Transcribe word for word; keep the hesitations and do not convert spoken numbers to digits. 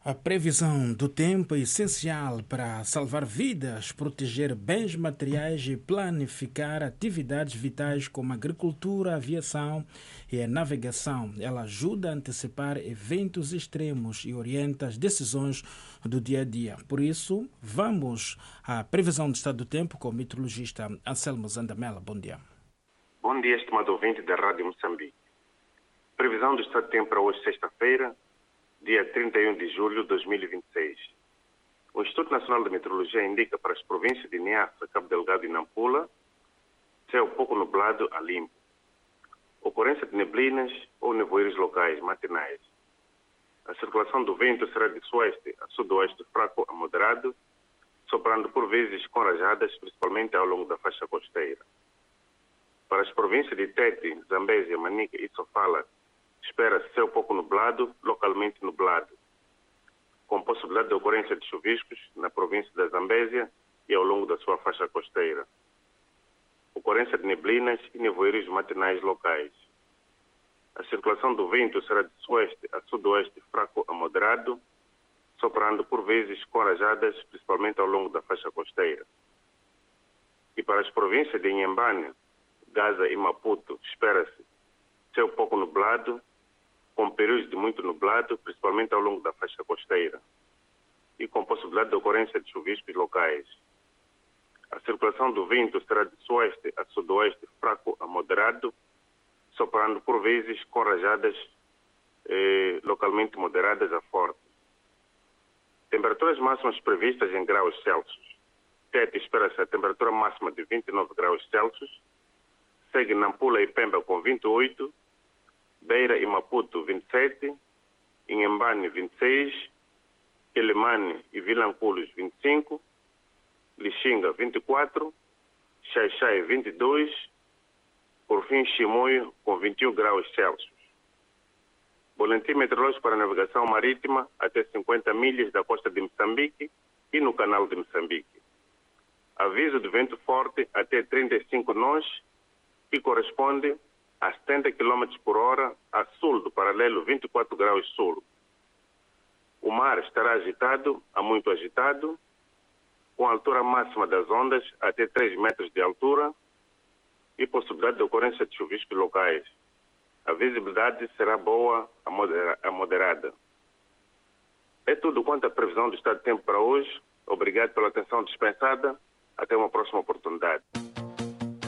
A previsão do tempo é essencial para salvar vidas, proteger bens materiais e planificar atividades vitais como a agricultura, a aviação e a navegação. Ela ajuda a antecipar eventos extremos e orienta as decisões do dia a dia. Por isso, vamos à previsão do estado do tempo com o meteorologista Anselmo Zandamela. Bom dia. Bom dia, estimado ouvinte da Rádio Moçambique. Previsão do estado do tempo para hoje, sexta-feira, dia trinta e um de julho de dois mil e vinte e seis. O Instituto Nacional de Meteorologia indica para as províncias de Niassa, Cabo Delgado e Nampula céu pouco nublado a limpo. Ocorrência de neblinas ou nevoeiros locais matinais. A circulação do vento será de sueste a sudoeste fraco a moderado, soprando por vezes com rajadas, principalmente ao longo da faixa costeira. Para as províncias de Tete, Zambésia, Manica e Sofala, espera-se céu pouco nublado, localmente nublado, com possibilidade de ocorrência de chuviscos na província da Zambésia e ao longo da sua faixa costeira. Ocorrência de neblinas e nevoeiros matinais locais. A circulação do vento será de sueste a sudoeste fraco a moderado, soprando por vezes com rajadas, principalmente ao longo da faixa costeira. E para as províncias de Inhambane, Gaza e Maputo, espera-se céu pouco nublado, com períodos de muito nublado, principalmente ao longo da faixa costeira, e com possibilidade de ocorrência de chuviscos locais. A circulação do vento será de sueste a sudoeste fraco a moderado, soprando por vezes com rajadas eh, localmente moderadas a fortes. Temperaturas máximas previstas em graus Celsius. Tete espera-se a temperatura máxima de vinte e nove graus Celsius, segue Nampula e Pemba com vinte e oito, Beira e Maputo vinte e sete, Inhambane vinte e seis, Quelimane e Vilanculos vinte e cinco, Lixinga vinte e quatro, Xai-Xai vinte e dois, por fim Chimoio com vinte e um graus Celsius. Boletim meteorológico para navegação marítima até cinquenta milhas da costa de Moçambique e no canal de Moçambique. Aviso de vento forte até trinta e cinco nós, que corresponde a setenta quilômetros por hora a sul do paralelo vinte e quatro graus sul. O mar estará agitado a muito agitado, com a altura máxima das ondas até três metros de altura e possibilidade de ocorrência de chuviscos locais. A visibilidade será boa a, modera- a moderada. É tudo quanto a previsão do estado de tempo para hoje. Obrigado pela atenção dispensada. Até uma próxima oportunidade.